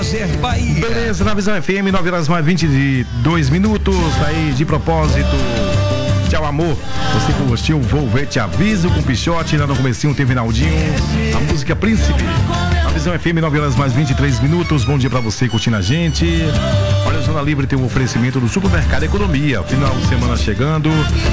Roger Bahia. Beleza, na Visão FM, 9 horas mais 22 minutos, aí de propósito. Tchau, amor. Você curtiu o Vou Ver Te Aviso com Pichote, lá no comecinho tem Vinaldinho, a música Príncipe. Na Visão FM, 9 horas mais 23 minutos. Bom dia pra você curtindo a gente. Olha, a Zona Livre tem um oferecimento do Supermercado Economia. Final de semana chegando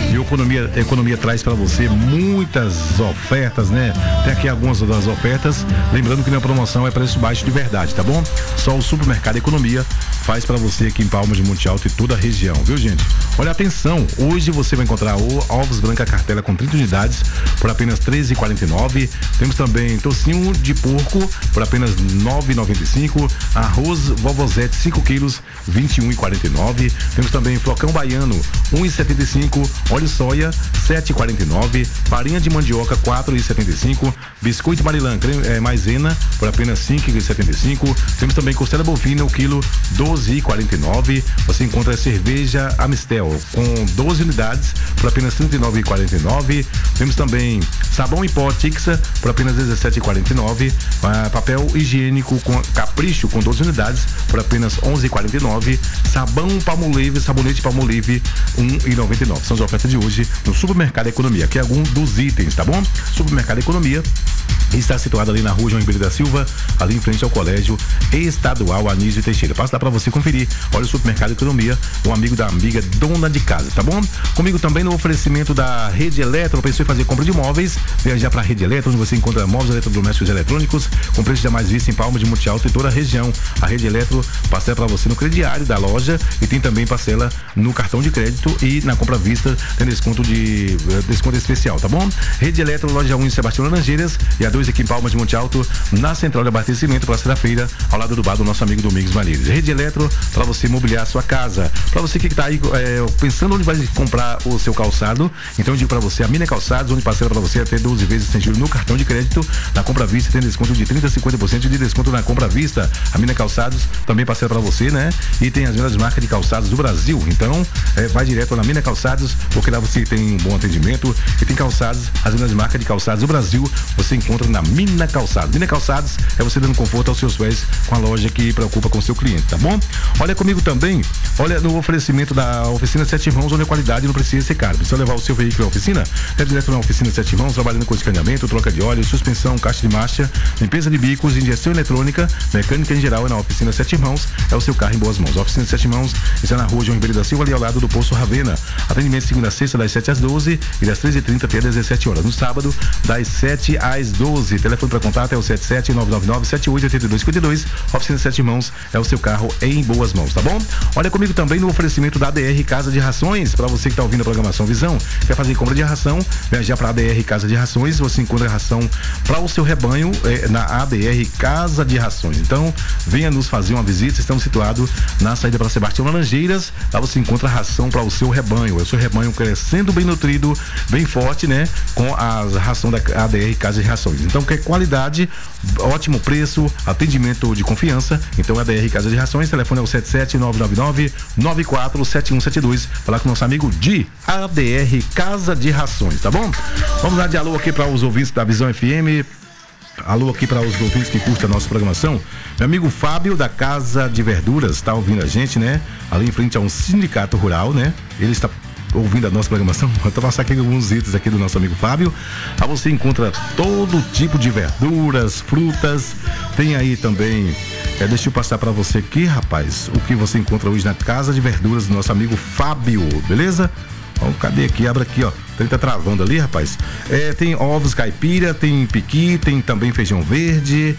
e Economia traz pra você muitas ofertas, né? Tem aqui algumas das ofertas. Lembrando que na promoção é preço baixo de verdade, tá bom? Só o Supermercado Economia faz pra você aqui em Palmas de Monte Alto e toda a região, viu, gente? Olha, atenção, hoje você vai encontrar ovos branca cartela com 30 unidades por apenas R$ 13,49. Temos também tocinho de porco por apenas R$ 9,95. Arroz Vovozete 5 quilos, R$ 21,49. Temos também flocão baiano, R$ 1,75. Óleo soia, R$ 7,49. Farinha de mandioca, R$ 4,75. Biscoito Marilã, maisena, por apenas R$ 5,75. Temos também costela bovina, o quilo, R$ 12,49. Você encontra cerveja Amistel com 12 unidades por apenas R$ 39,49. Temos também sabão em pó Tixa por apenas R$ 17,49. Papel higiênico com Capricho com 12 unidades por apenas R$ 11,49. Sabonete Palmolive R$ 1,99. São as ofertas de hoje no Supermercado Economia. Aqui é algum dos itens, tá bom? Supermercado Economia está situado ali na rua João Ribeiro da Silva, ali em frente ao Colégio Estadual Anísio Teixeira. Passa lá pra você conferir. Olha o Supermercado Economia, um amigo da amiga dona de casa, tá bom? Comigo também no oferecimento da Rede Eletro. Pensou em fazer compra de móveis? Viajar pra Rede Eletro, onde você encontra móveis eletrodomésticos e eletrônicos com preço jamais visto em Palmas de Monte Alto e toda a região. A Rede Eletro parcela pra você no crediário da loja e tem também parcela no cartão de crédito e na compra à vista tem desconto especial, tá bom? Rede Eletro, loja 1 em Sebastião Laranjeiras e a 2 aqui em Palmas de Monte Alto, na central de abastecimento, Praça da Feira, ao lado do bar do nosso amigo Domingos Maneiros. Rede Eletro, para você mobiliar a sua casa. Para você que tá aí pensando onde vai comprar o seu calçado, então eu digo para você, a Mina Calçados, onde parcela para você até 12 vezes sem juros no cartão de crédito, na compra à vista tem desconto de 30% a 50% de desconto na compra à vista. A Mina Calçados também parcela para você, né? E tem as melhores marcas de calçados do Brasil. Então, vai direto na Mina Calçados, porque lá você tem um bom atendimento e tem calçados, as melhores marcas de calçados do Brasil, você encontra na Mina Calçados. Mina Calçados é você dando conforto aos seus pés com a loja que preocupa com o seu cliente, tá bom? Olha comigo também, olha no oferecimento da Oficina Sete Irmãos, onde a qualidade não precisa ser cara. Precisa levar o seu veículo à oficina? É direto na Oficina Sete Irmãos, trabalhando com escaneamento, troca de óleo, suspensão, caixa de marcha, limpeza de bicos, injeção eletrônica, mecânica em geral é na Oficina Sete Irmãos, é o seu carro em boas mãos. A Oficina Sete Irmãos está na rua João Ribeiro da Silva, ali ao lado do Poço Ravena. Atendimento segunda a sexta, das 7 às 12 e das 13h30 até 17 horas. No sábado, das 7 às 12. Telefone para contato é o 77-999-788252. Oficina Sete Irmãos é o seu carro em boas mãos, tá bom? Olha comigo também no oferecimento da ADR Casa de Rações, para você que está ouvindo a programação Visão, quer fazer compra de ração, viajar para a ADR Casa de Rações, você encontra ração para o seu rebanho na ADR Casa de Rações. Então, venha nos fazer uma visita, estamos situados na saída para Sebastião Laranjeiras, lá você encontra ração para o seu rebanho, o seu rebanho crescendo bem nutrido, bem forte, né? Com a ração da ADR Casa de Rações. Então, quer qualidade, ótimo preço, atendimento de confiança, então ADR Casa de Rações, telefone é o 77-999-947172, falar com o nosso amigo de ADR Casa de Rações, tá bom? Vamos dar de alô aqui para os ouvintes da Visão FM. Alô aqui para os ouvintes que curtem a nossa programação. Meu amigo Fábio da Casa de Verduras está ouvindo a gente, né? Ali em frente a um sindicato rural, né? Ele está ouvindo a nossa programação. Vou passar aqui alguns itens aqui do nosso amigo Fábio. Aí você encontra todo tipo de verduras, frutas. Tem aí também, deixa eu passar para você aqui, rapaz, o que você encontra hoje na Casa de Verduras do nosso amigo Fábio, beleza? Ó, cadê aqui? Abre aqui, ó. Ele tá travando ali, rapaz. Tem ovos caipira, tem piqui, tem também feijão verde,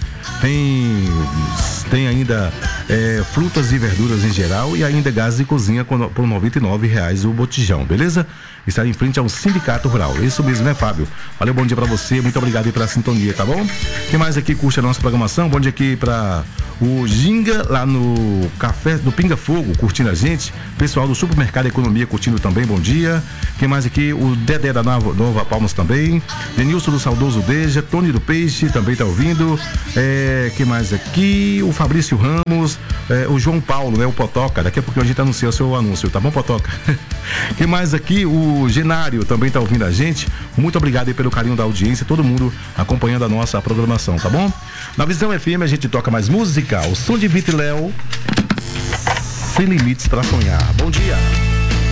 tem ainda frutas e verduras em geral e ainda gás de cozinha por R$ 99,00 o botijão, beleza? Está em frente ao Sindicato Rural. Isso mesmo, né, Fábio? Valeu, bom dia pra você, muito obrigado aí pela sintonia, tá bom? Quem mais aqui curte a nossa programação? Bom dia aqui pra o Ginga, lá no Café do Pinga Fogo, curtindo a gente. Pessoal do Supermercado Economia curtindo também, bom dia. Quem mais aqui? O Dedé da Nova Palmas também. Denilson do Saudoso Deja, Tony do Peixe também tá ouvindo. Quem mais aqui? O Fabrício Ramos, o João Paulo, né? O Potoca. Daqui a pouco a gente anuncia o seu anúncio, tá bom, Potoca? Quem mais aqui? O Genário também tá ouvindo a gente. Muito obrigado aí pelo carinho da audiência, todo mundo acompanhando a nossa programação, tá bom? Na Visão FM a gente toca mais música. O som de Vitor e Léo, Sem Limites pra Sonhar. Bom dia.